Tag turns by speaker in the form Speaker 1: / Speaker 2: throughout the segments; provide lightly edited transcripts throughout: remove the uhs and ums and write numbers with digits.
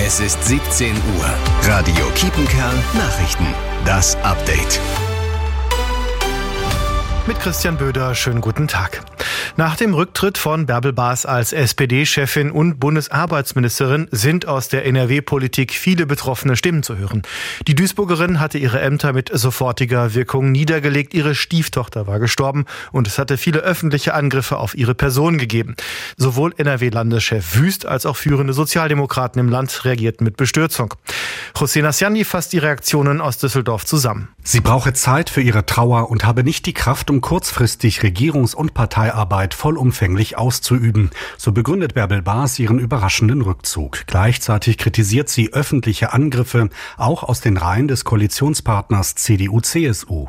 Speaker 1: Es ist 17 Uhr. Radio Kiepenkerl Nachrichten. Das Update.
Speaker 2: Mit Christian Böder, schönen guten Tag. Nach dem Rücktritt von Bärbel Baas als SPD-Chefin und Bundesarbeitsministerin sind aus der NRW-Politik viele betroffene Stimmen zu hören. Die Duisburgerin hatte ihre Ämter mit sofortiger Wirkung niedergelegt. Ihre Stieftochter war gestorben und es hatte viele öffentliche Angriffe auf ihre Person gegeben. Sowohl NRW-Landeschef Wüst als auch führende Sozialdemokraten im Land reagierten mit Bestürzung. José Nasciani fasst die Reaktionen aus Düsseldorf zusammen.
Speaker 3: Sie brauche Zeit für ihre Trauer und habe nicht die Kraft, um kurzfristig Regierungs- und Parteiarbeit vollumfänglich auszuüben. So begründet Bärbel Baas ihren überraschenden Rückzug. Gleichzeitig kritisiert sie öffentliche Angriffe, auch aus den Reihen des Koalitionspartners CDU-CSU.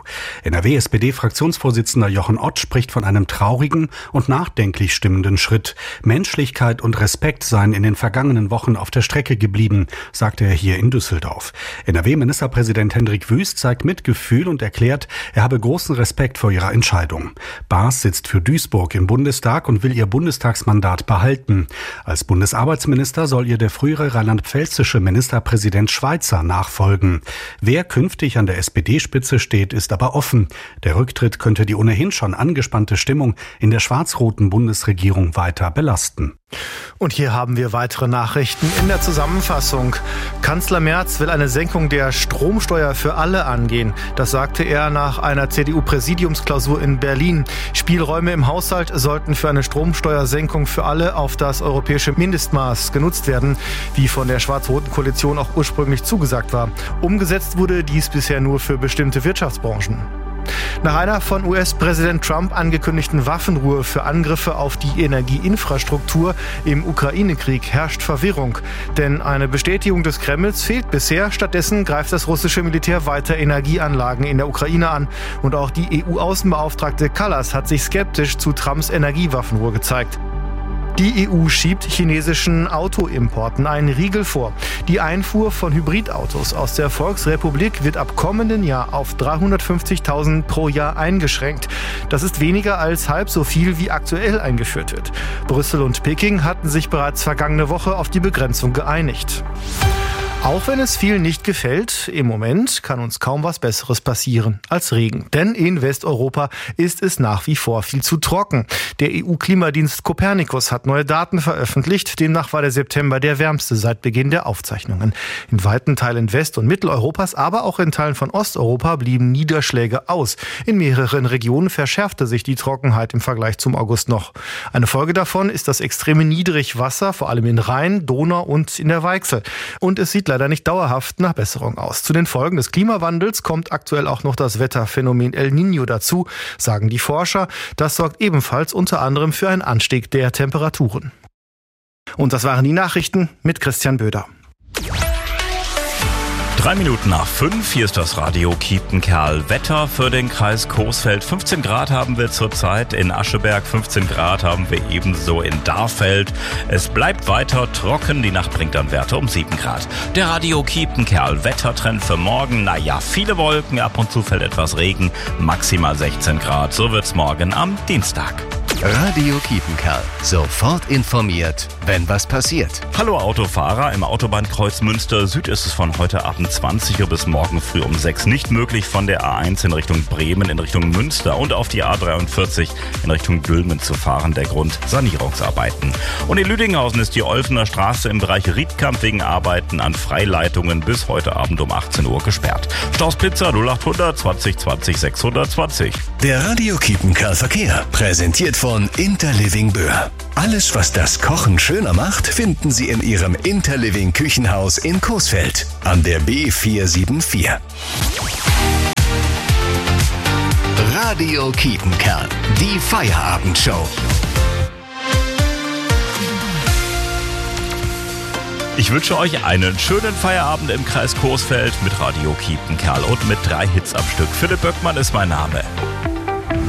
Speaker 3: NRW-SPD-Fraktionsvorsitzender Jochen Ott spricht von einem traurigen und nachdenklich stimmenden Schritt. Menschlichkeit und Respekt seien in den vergangenen Wochen auf der Strecke geblieben, sagte er hier in Düsseldorf. NRW-Ministerpräsident Hendrik Wüst zeigt Mitgefühl und erklärt, er habe großen Respekt vor ihrer Entscheidung. Baas sitzt für Duisburg im Bundestag und will ihr Bundestagsmandat behalten. Als Bundesarbeitsminister soll ihr der frühere rheinland-pfälzische Ministerpräsident Schweizer nachfolgen. Wer künftig an der SPD-Spitze steht, ist aber offen. Der Rücktritt könnte die ohnehin schon angespannte Stimmung in der schwarz-roten Bundesregierung weiter belasten.
Speaker 2: Und hier haben wir weitere Nachrichten in der Zusammenfassung. Kanzler Merz will eine Senkung der Stromsteuer für alle angehen. Das sagte er nach einer CDU-Präsidiumsklausur in Berlin. Spielräume im Haushalt sollten für eine Stromsteuersenkung für alle auf das europäische Mindestmaß genutzt werden, wie von der schwarz-roten Koalition auch ursprünglich zugesagt war. Umgesetzt wurde dies bisher nur für bestimmte Wirtschaftsbranchen. Nach einer von US-Präsident Trump angekündigten Waffenruhe für Angriffe auf die Energieinfrastruktur im Ukraine-Krieg herrscht Verwirrung. Denn eine Bestätigung des Kremls fehlt bisher. Stattdessen greift das russische Militär weiter Energieanlagen in der Ukraine an. Und auch die EU-Außenbeauftragte Kallas hat sich skeptisch zu Trumps Energiewaffenruhe gezeigt. Die EU schiebt chinesischen Autoimporten einen Riegel vor. Die Einfuhr von Hybridautos aus der Volksrepublik wird ab kommenden Jahr auf 350.000 pro Jahr eingeschränkt. Das ist weniger als halb so viel, wie aktuell eingeführt wird. Brüssel und Peking hatten sich bereits vergangene Woche auf die Begrenzung geeinigt. Auch wenn es vielen nicht gefällt, im Moment kann uns kaum was Besseres passieren als Regen. Denn in Westeuropa ist es nach wie vor viel zu trocken. Der EU-Klimadienst Copernicus hat neue Daten veröffentlicht. Demnach war der September der wärmste seit Beginn der Aufzeichnungen. In weiten Teilen West- und Mitteleuropas, aber auch in Teilen von Osteuropa blieben Niederschläge aus. In mehreren Regionen verschärfte sich die Trockenheit im Vergleich zum August noch. Eine Folge davon ist das extreme Niedrigwasser, vor allem in Rhein, Donau und in der Weichsel. Und es sieht leider nicht dauerhaft nach Besserung aus. Zu den Folgen des Klimawandels kommt aktuell auch noch das Wetterphänomen El Niño dazu, sagen die Forscher. Das sorgt ebenfalls unter anderem für einen Anstieg der Temperaturen. Und das waren die Nachrichten mit Christian Böder.
Speaker 4: 3 Minuten nach 5, hier ist das Radio Kiepenkerl. Wetter für den Kreis Coesfeld. 15 Grad haben wir zurzeit in Ascheberg, 15 Grad haben wir ebenso in Darfeld. Es bleibt weiter trocken, die Nacht bringt dann Werte um 7 Grad. Der Radio Kiepenkerl, Wettertrend für morgen, viele Wolken, ab und zu fällt etwas Regen, maximal 16 Grad. So wird's morgen am Dienstag.
Speaker 1: Radio Kiepenkerl. Sofort informiert, wenn was passiert.
Speaker 4: Hallo Autofahrer, im Autobahnkreuz Münster Süd ist es von heute Abend 20 Uhr bis morgen früh um 6 nicht möglich, von der A1 in Richtung Bremen in Richtung Münster und auf die A43 in Richtung Dülmen zu fahren, der Grund Sanierungsarbeiten. Und in Lüdinghausen ist die Olfener Straße im Bereich Riedkamp wegen Arbeiten an Freileitungen bis heute Abend um 18 Uhr gesperrt. Stausblitzer 0800 20 20 620.
Speaker 1: Der Radio Kiepenkerl Verkehr, präsentiert von Interliving Böhr. Alles, was das Kochen schöner macht, finden Sie in Ihrem Interliving Küchenhaus in Coesfeld an der B474. Radio Kiepenkerl, die Feierabendshow.
Speaker 4: Ich wünsche euch einen schönen Feierabend im Kreis Coesfeld mit Radio Kiepenkerl und mit 3 Hits am Stück. Philipp Böckmann ist mein Name.